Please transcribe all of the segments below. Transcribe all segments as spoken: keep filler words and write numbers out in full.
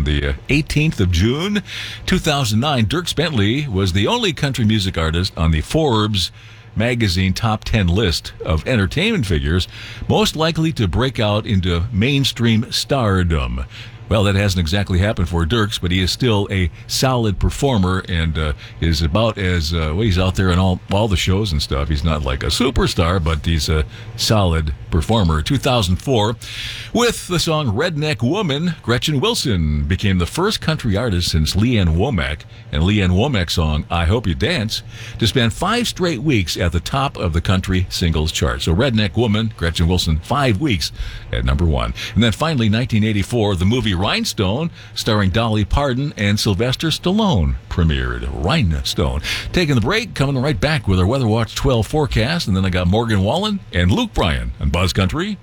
the uh, eighteenth of June, two thousand nine, Dierks Bentley was the only country music artist on the Forbes magazine top ten list of entertainment figures most likely to break out into mainstream stardom. Well, that hasn't exactly happened for Dierks, but he is still a solid performer and uh, is about as, uh, well, he's out there in all, all the shows and stuff. He's not like a superstar, but he's a solid performer. two thousand four, with the song Redneck Woman, Gretchen Wilson became the first country artist since Lee Ann Womack and Lee Ann Womack's song I Hope You Dance to spend five straight weeks at the top of the country singles chart. So Redneck Woman, Gretchen Wilson, five weeks at number one. And then finally, nineteen eighty-four, the movie Rhinestone, starring Dolly Parton and Sylvester Stallone, premiered. Rhinestone. Taking the break, coming right back with our Weather Watch twelve forecast, and then I got Morgan Wallen and Luke Bryan on Buzz Country.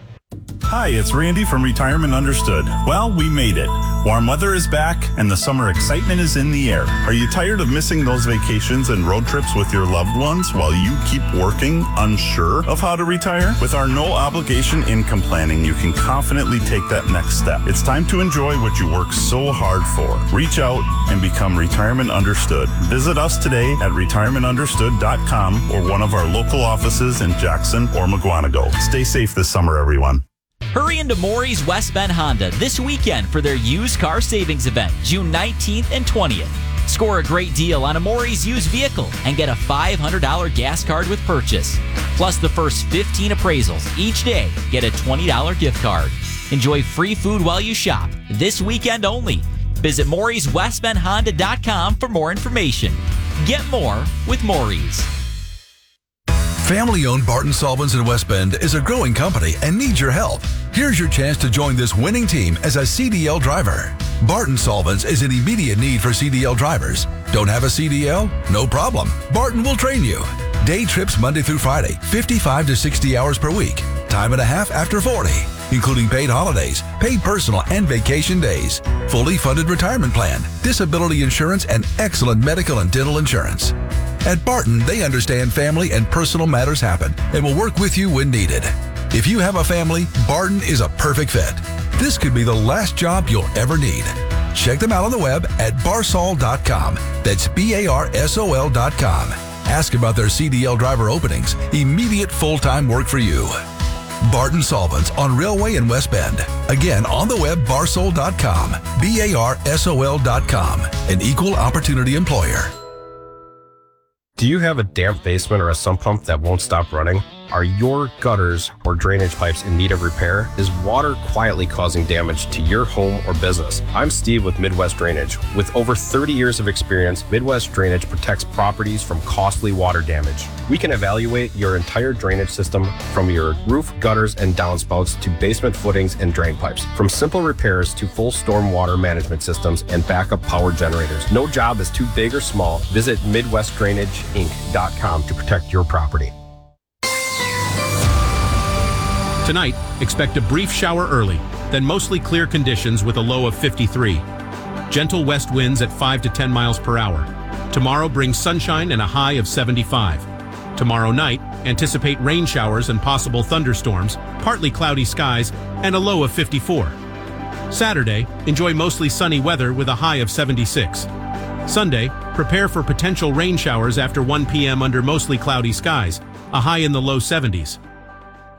Hi, it's Randy from Retirement Understood. Well, we made it. Warm weather is back, and the summer excitement is in the air. Are you tired of missing those vacations and road trips with your loved ones while you keep working, unsure of how to retire? With our no-obligation income planning, you can confidently take that next step. It's time to enjoy what you work so hard for. Reach out and become Retirement Understood. Visit us today at retirement understood dot com or one of our local offices in Jackson or Mukwonago. Stay safe this summer, everyone. Hurry into Maury's West Bend Honda this weekend for their used car savings event, June nineteenth and twentieth. Score a great deal on a Maury's used vehicle and get a five hundred dollars gas card with purchase. Plus, the first fifteen appraisals each day get a twenty dollars gift card. Enjoy free food while you shop this weekend only. Visit Maury's West Bend Honda dot com for more information. Get more with Maury's. Family-owned Barton Solvents in West Bend is a growing company and needs your help. Here's your chance to join this winning team as a C D L driver. Barton Solvents is in immediate need for C D L drivers. Don't have a C D L? No problem. Barton will train you. Day trips Monday through Friday, fifty-five to sixty hours per week. Time and a half after forty, including paid holidays, paid personal and vacation days. Fully funded retirement plan, disability insurance, and excellent medical and dental insurance. At Barton, they understand family and personal matters happen and will work with you when needed. If you have a family, Barton is a perfect fit. This could be the last job you'll ever need. Check them out on the web at barsol dot com. That's B A R S O L dot com. Ask about their C D L driver openings. Immediate full-time work for you. Barton Solvents on Railway in West Bend. Again, on the web, barsol dot com. B A R S O L dot com. An equal opportunity employer. Do you have a damp basement or a sump pump that won't stop running? Are your gutters or drainage pipes in need of repair? Is water quietly causing damage to your home or business? I'm Steve with Midwest Drainage. With over thirty years of experience, Midwest Drainage protects properties from costly water damage. We can evaluate your entire drainage system from your roof, gutters, and downspouts to basement footings and drain pipes. From simple repairs to full storm water management systems and backup power generators. No job is too big or small. Visit midwest drainage inc dot com to protect your property. Tonight, expect a brief shower early, then mostly clear conditions with a low of fifty-three. Gentle west winds at five to ten miles per hour. Tomorrow brings sunshine and a high of seventy-five. Tomorrow night, anticipate rain showers and possible thunderstorms, partly cloudy skies, and a low of fifty-four. Saturday, enjoy mostly sunny weather with a high of seventy-six. Sunday, prepare for potential rain showers after one p m under mostly cloudy skies, a high in the low seventies.